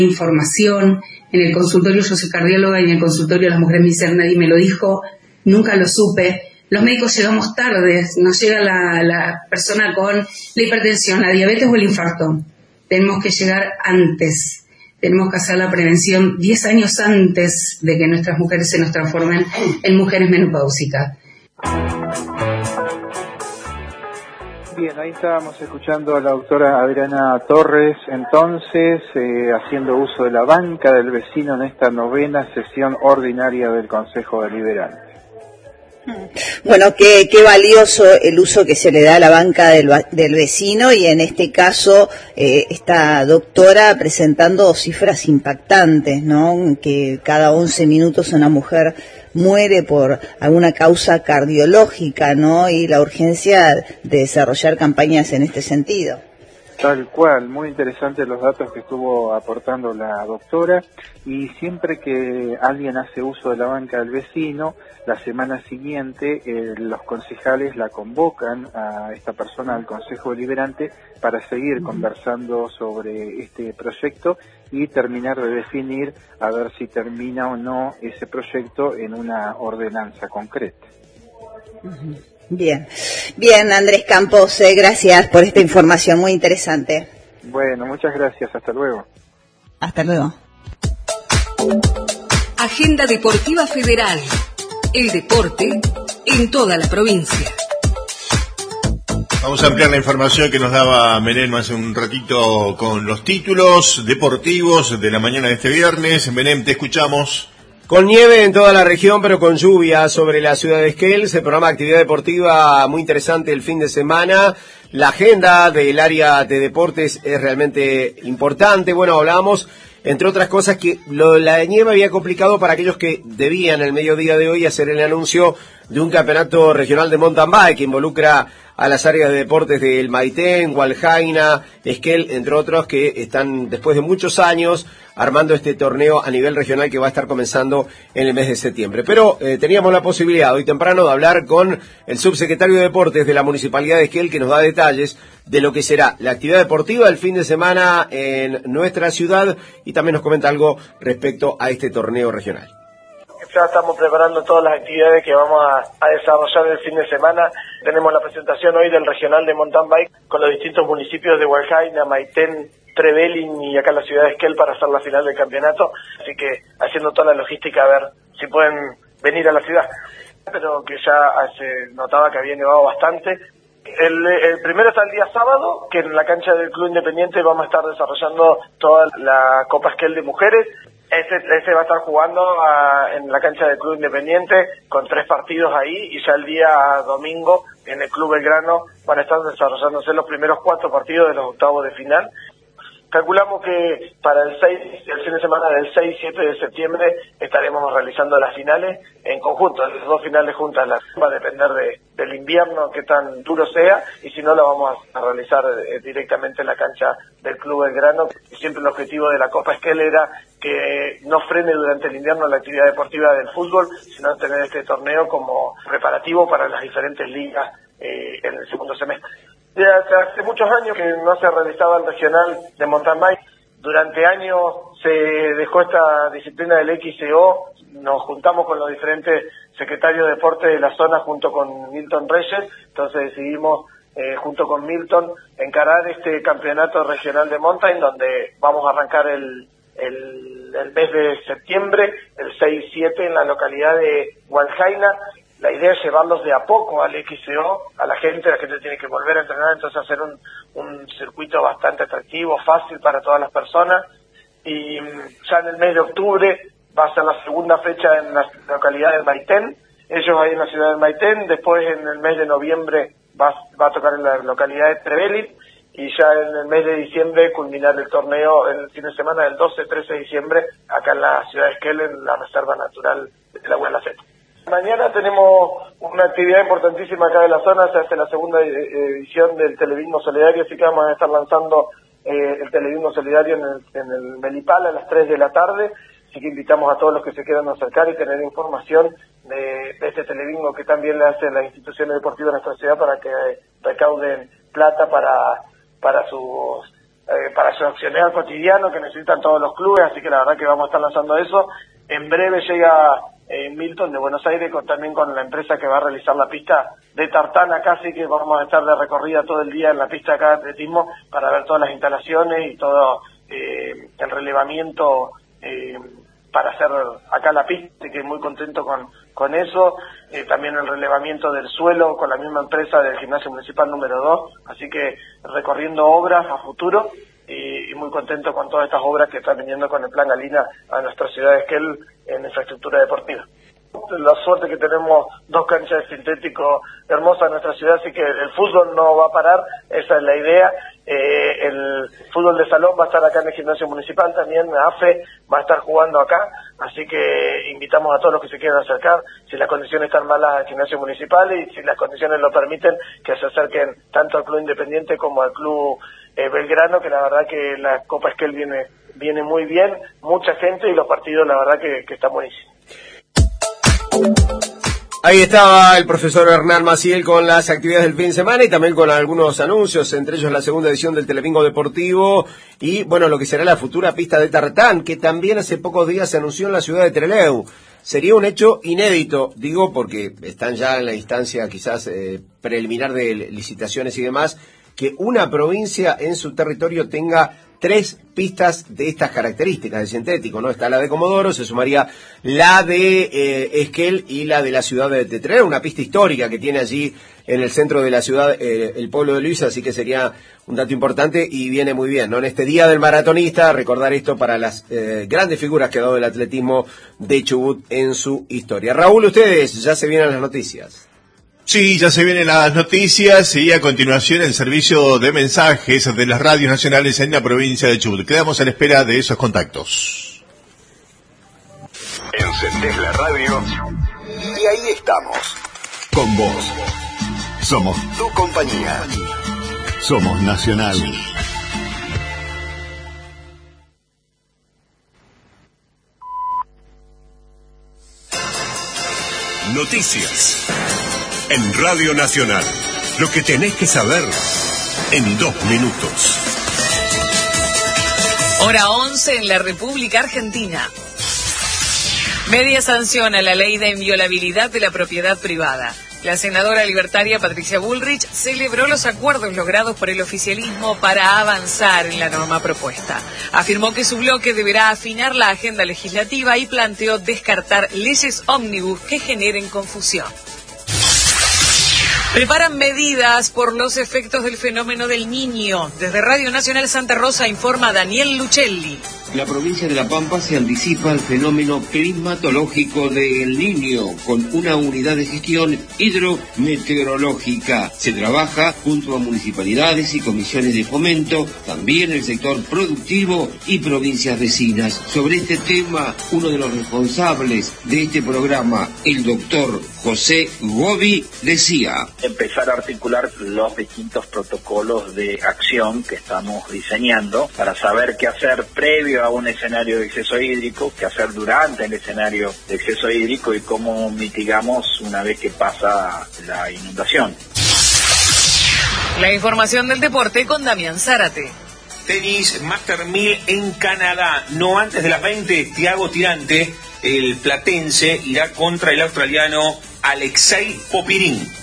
información. En el consultorio, yo soy cardióloga, y en el consultorio las mujeres me dicen, nadie me lo dijo, nunca lo supe. Los médicos llegamos tarde, nos llega la persona con la hipertensión, la diabetes o el infarto. Tenemos que llegar antes, tenemos que hacer la prevención 10 años antes de que nuestras mujeres se nos transformen en mujeres menopáusicas. Bien, ahí estábamos escuchando a la doctora Adriana Torres, entonces, haciendo uso de la banca del vecino en esta 9ª sesión ordinaria del Consejo Deliberante. Bueno, qué valioso el uso que se le da a la banca del vecino, y en este caso esta doctora presentando cifras impactantes, ¿no? Que cada 11 minutos una mujer muere por alguna causa cardiológica, ¿no? Y la urgencia de desarrollar campañas en este sentido. Tal cual, muy interesantes los datos que estuvo aportando la doctora, y siempre que alguien hace uso de la banca del vecino, la semana siguiente los concejales la convocan a esta persona al Consejo Deliberante para seguir conversando sobre este proyecto y terminar de definir a ver si termina o no ese proyecto en una ordenanza concreta. Bien, Andrés Campos, gracias por esta información muy interesante. Bueno, muchas gracias, hasta luego. Hasta luego. Agenda Deportiva Federal. El deporte en toda la provincia. Vamos a ampliar la información que nos daba Menem hace un ratito con los títulos deportivos de la mañana de este viernes. Menem, te escuchamos. Con nieve en toda la región, pero con lluvia sobre la ciudad de Esquel, se programa actividad deportiva muy interesante el fin de semana. La agenda del área de deportes es realmente importante. Bueno, hablábamos, entre otras cosas, que la nieve había complicado para aquellos que debían el mediodía de hoy hacer el anuncio de un campeonato regional de mountain bike que involucra a las áreas de deportes del Maitén, Hualjaina, Esquel, entre otros, que están después de muchos años armando este torneo a nivel regional que va a estar comenzando en el mes de septiembre. Pero teníamos la posibilidad hoy temprano de hablar con el subsecretario de Deportes de la Municipalidad de Esquel, que nos da detalles de lo que será la actividad deportiva del fin de semana en nuestra ciudad, y también nos comenta algo respecto a este torneo regional. Ya estamos preparando todas las actividades que vamos a desarrollar el fin de semana. Tenemos la presentación hoy del regional de mountain bike con los distintos municipios de Hualjaina, Maitén, Trevelin y acá en la ciudad de Esquel para hacer la final del campeonato. Así que haciendo toda la logística a ver si pueden venir a la ciudad. Pero que ya se notaba que había nevado bastante. El primero está el día sábado, que en la cancha del Club Independiente vamos a estar desarrollando toda la Copa Esquel de Mujeres. Ese va a estar jugando en la cancha del Club Independiente con 3 partidos ahí, y ya el día domingo en el Club Belgrano van a estar desarrollándose los primeros 4 partidos de los octavos de final. Calculamos que para el fin de semana del 6 y 7 de septiembre estaremos realizando las finales en conjunto, las 2 finales juntas. Va a depender del invierno, que tan duro sea, y si no, lo vamos a realizar directamente en la cancha del Club Belgrano. Siempre el objetivo de la Copa Esquel era que no frene durante el invierno la actividad deportiva del fútbol, sino tener este torneo como preparativo para las diferentes ligas en el segundo semestre. Hace muchos años que no se realizaba el regional de mountain bike. Durante años se dejó esta disciplina del XCO. Nos juntamos con los diferentes secretarios de deporte de la zona junto con Milton Reyes. Entonces decidimos, junto con Milton, encarar este campeonato regional de mountain, donde vamos a arrancar el mes de septiembre, el 6-7, en la localidad de Hualjaina. La idea es llevarlos de a poco al XCO, la gente tiene que volver a entrenar, entonces hacer un circuito bastante atractivo, fácil para todas las personas. Y ya en el mes de octubre va a ser la segunda fecha en la localidad del Maitén, ellos ahí en la ciudad del Maitén. Después en el mes de noviembre va a tocar en la localidad de Trevelin, y ya en el mes de diciembre culminar el torneo el fin de semana del 12-13 de diciembre acá en la ciudad de Esquel, en la Reserva Natural de la Hualaceta. Mañana tenemos una actividad importantísima acá de la zona. Se hace la segunda edición del Telebismo Solidario, así que vamos a estar lanzando el Telebismo Solidario en el Melipal a las 3 de la tarde, así que invitamos a todos los que se quieran acercar y tener información de este Telebismo que también le hace las instituciones deportivas de nuestra ciudad para que recauden plata para sus para su accionar cotidiano que necesitan todos los clubes, así que la verdad que vamos a estar lanzando eso. En breve llega Milton de Buenos Aires también con la empresa que va a realizar la pista de tartán acá, así que vamos a estar de recorrida todo el día en la pista acá de atletismo para ver todas las instalaciones y todo el relevamiento para hacer acá la pista, que muy contento con eso, también el relevamiento del suelo con la misma empresa del Gimnasio Municipal número 2, así que recorriendo obras a futuro y muy contento con todas estas obras que están viniendo con el Plan Galina a nuestra ciudad de Esquel en infraestructura deportiva. La suerte que tenemos 2 canchas de sintético hermosas en nuestra ciudad, así que el fútbol no va a parar, esa es la idea. El fútbol de salón va a estar acá en el Gimnasio Municipal también, AFE va a estar jugando acá, así que invitamos a todos los que se quieran acercar, si las condiciones están malas al Gimnasio Municipal y si las condiciones lo permiten, que se acerquen tanto al Club Independiente como al Club Belgrano, que la verdad que la Copa Esquel viene muy bien, mucha gente y los partidos la verdad que están buenísimos. Ahí estaba el profesor Hernán Maciel con las actividades del fin de semana y también con algunos anuncios, entre ellos la segunda edición del Telebingo Deportivo y, bueno, lo que será la futura pista de tartán, que también hace pocos días se anunció en la ciudad de Trelew. Sería un hecho inédito, digo, porque están ya en la instancia quizás preliminar de licitaciones y demás, que una provincia en su territorio tenga 3 pistas de estas características de sintético, ¿no? Está la de Comodoro, se sumaría la de Esquel y la de la ciudad de Trelew, una pista histórica que tiene allí en el centro de la ciudad el pueblo de Luisa, así que sería un dato importante y viene muy bien, ¿no? En este día del maratonista, recordar esto para las grandes figuras que ha dado el atletismo de Chubut en su historia. Raúl, ustedes, ya se vienen las noticias. Sí, ya se vienen las noticias y a continuación el servicio de mensajes de las radios nacionales en la provincia de Chubut. Quedamos a la espera de esos contactos. Encendés la radio y ahí estamos. Con vos. Somos tu compañía. Somos Nacional. Noticias. En Radio Nacional, lo que tenés que saber en 2 minutos. Hora 11 en la República Argentina. Media sanción a la ley de inviolabilidad de la propiedad privada. La senadora libertaria Patricia Bullrich celebró los acuerdos logrados por el oficialismo para avanzar en la norma propuesta. Afirmó que su bloque deberá afinar la agenda legislativa y planteó descartar leyes ómnibus que generen confusión. Preparan medidas por los efectos del fenómeno del Niño. Desde Radio Nacional Santa Rosa informa Daniel Luchelli. La provincia de La Pampa se anticipa al fenómeno climatológico del Niño con una unidad de gestión hidrometeorológica. Se trabaja junto a municipalidades y comisiones de fomento, también el sector productivo y provincias vecinas. Sobre este tema, uno de los responsables de este programa, el doctor José Gobi, decía: empezar a articular los distintos protocolos de acción que estamos diseñando para saber qué hacer previo a un escenario de exceso hídrico, qué hacer durante el escenario de exceso hídrico y cómo mitigamos una vez que pasa la inundación. La información del deporte con Damián Zárate. Tenis Master 1000 en Canadá, no antes de las 20, Thiago Tirante, el platense, irá contra el australiano Alexei Popirín.